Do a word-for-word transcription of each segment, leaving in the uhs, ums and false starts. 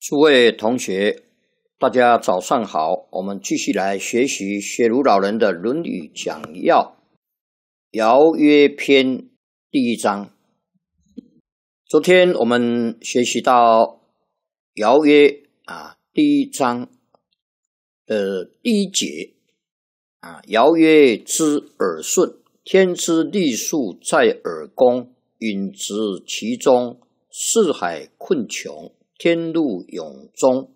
诸位同学，大家早上好，我们继续来学习学儒老人的《论语》讲要，尧曰篇第一章。昨天我们学习到尧曰啊第一章的第一节啊，尧曰：知耳顺，天之利数在耳弓，允直其中，四海困穷，天路永终。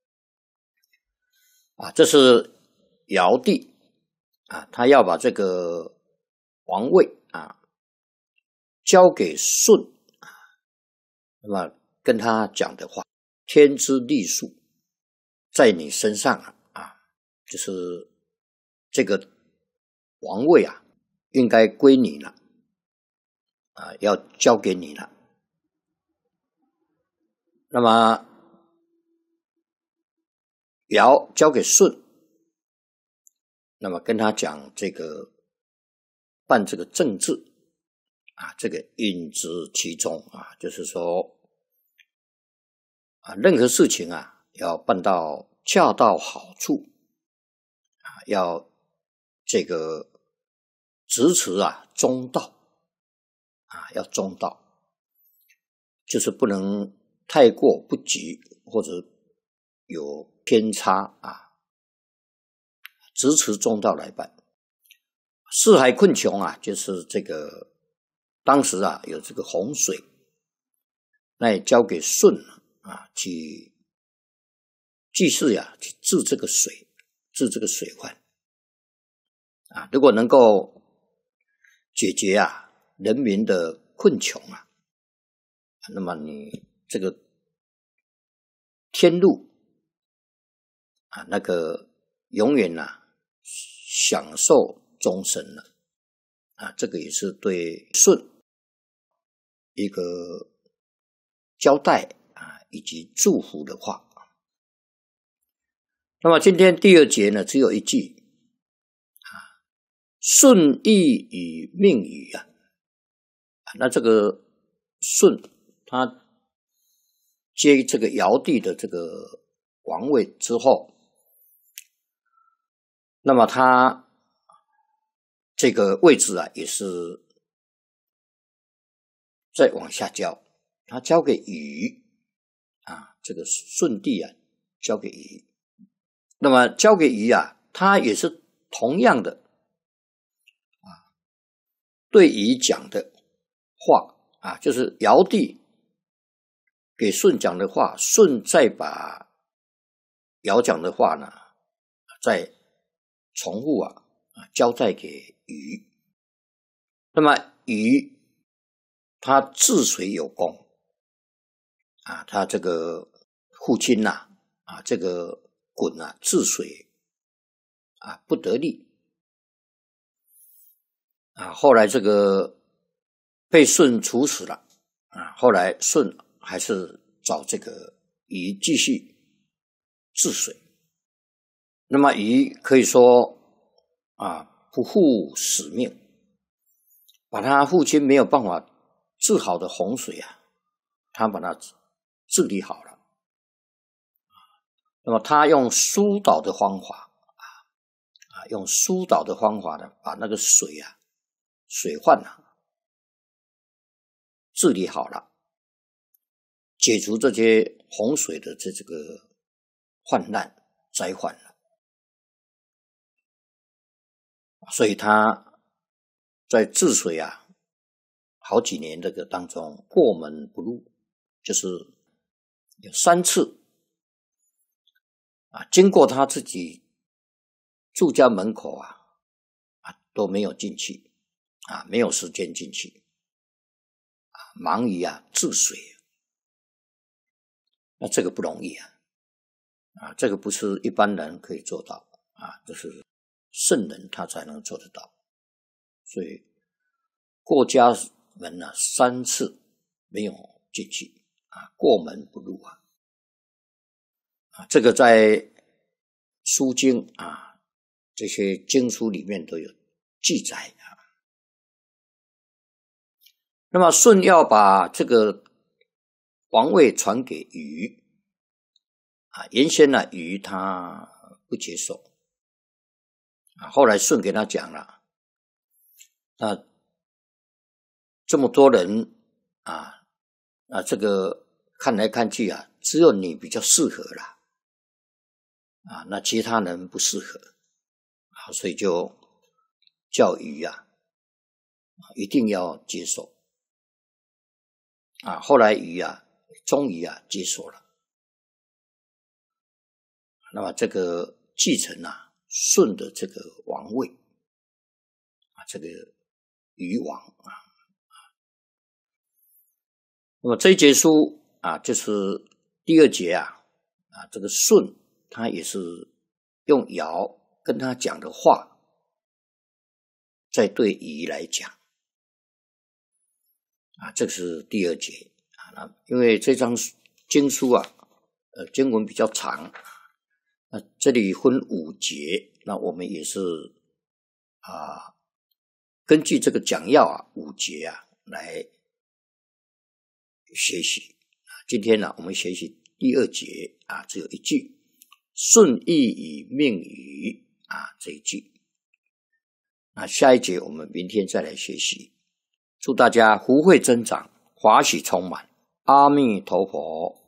啊，这是尧帝啊，他要把这个王位啊交给舜啊，那么跟他讲的话，天之利数在你身上啊，啊就是这个王位啊，应该归你了啊，要交给你了。那么尧交给舜，那么跟他讲这个办这个政治啊，这个允直其中啊，就是说啊，任何事情啊要办到恰到好处啊，要这个直持啊中道啊，要中道，就是不能太过不及或者有偏差啊，直持中道来办。四海困穷啊，就是这个当时啊有这个洪水，那也交给舜啊去祭祀呀，去治这个水，治这个水患啊。如果能够解决啊人民的困穷啊，那么你这个天路啊，那个永远啊享受终身了啊，这个也是对舜一个交代啊，以及祝福的话。那么今天第二节呢，只有一句啊，舜亦以命禹啊，那这个舜他接这个尧帝的这个王位之后，那么他这个位置啊也是再往下交，他交给禹啊，这个舜帝啊交给禹，那么交给禹啊，他也是同样的啊，对禹讲的话啊，就是尧帝给舜讲的话，舜再把尧讲的话呢再重复啊交代给禹。那么禹他治水有功啊，他这个父亲呐 啊, 啊这个鲧啊治水啊不得力啊，后来这个被舜处死了啊，后来舜还是找这个禹继续治水。那么禹可以说啊不负使命，把他父亲没有办法治好的洪水啊，他把它治理好了。那么他用疏导的方法啊，啊用疏导的方法呢，把那个水啊水患啊治理好了，解除这些洪水的这这个患难灾患了。所以他在治水啊好几年这个当中过门不入，就是有三次啊经过他自己住家门口啊啊都没有进去啊，没有时间进去啊，忙于啊治水，那这个不容易啊啊，这个不是一般人可以做到啊，这是圣人他才能做得到。所以过家门呢、啊、三次没有进去啊，过门不入啊，啊这个在书经啊这些经书里面都有记载啊。那么舜要把这个王位传给禹啊，原先呢禹他不接受啊，后来舜给他讲了，那这么多人啊啊，这个看来看去啊，只有你比较适合啦，啊，那其他人不适合啊，所以就叫禹啊，一定要接受啊。后来禹啊，终于啊接受了。那么这个继承啊舜的这个王位啊，这个禹王啊。那么这一节书啊，就是第二节啊啊，这个舜他也是用尧跟他讲的话，再对禹来讲啊，这是第二节啊。那因为这张经书啊，呃，经文比较长。那这里分五节，那我们也是啊，根据这个讲要啊五节啊来学习啊。今天呢，我们学习第二节啊，只有一句“舜亦以命禹”啊这一句。那下一节我们明天再来学习。祝大家福慧增长，法喜充满。阿弥陀佛。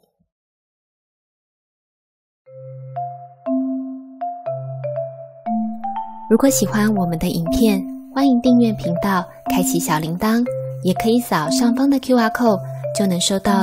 如果喜欢我们的影片，欢迎订阅频道，开启小铃铛，也可以扫上方的 Q R code，就能收到